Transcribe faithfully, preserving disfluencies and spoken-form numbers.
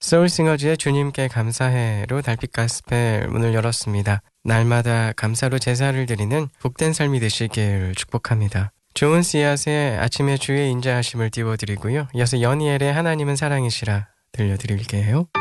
소울싱어즈의 주님께 감사해로 달빛 가스펠 문을 열었습니다. 날마다 감사로 제사를 드리는 복된 삶이 되시길 축복합니다. 좋은 씨앗의 아침의 주의 인자하심을 띄워드리고요. 이어서 연이엘의 하나님은 사랑이시라 들려드릴게요.